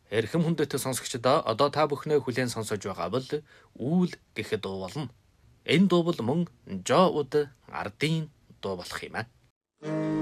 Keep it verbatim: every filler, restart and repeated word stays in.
Эрхэм хүндэт сонсогчдоо одоо та бүхнээ хүлээн сонсож байгаа бол үүл гэх дуу болно. Энэ дуу бол мөн Жоо уд ардын дуу болох юм аа.